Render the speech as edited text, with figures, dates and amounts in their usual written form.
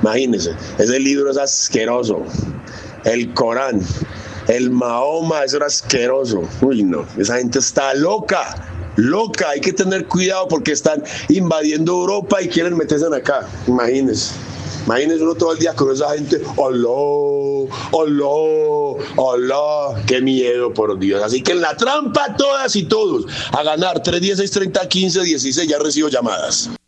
Imagínense, ese libro es asqueroso. El Corán, el Mahoma, eso era asqueroso. Uy, no, esa gente está loca. Loca, hay que tener cuidado porque están invadiendo Europa y quieren meterse en acá. Imagínense uno todo el día con esa gente. ¡Aló! ¡Aló! ¡Aló! ¡Qué miedo, por Dios! Así que en la trampa todas y todos a ganar 3, 10, 6, 30, 15, 16. Ya recibo llamadas.